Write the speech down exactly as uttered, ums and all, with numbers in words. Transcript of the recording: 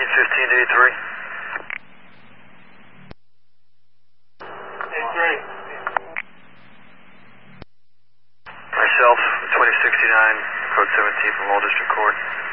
nineteen fifteen to A three. A three. Myself, twenty sixty-nine, code seventeen from Wall District Court.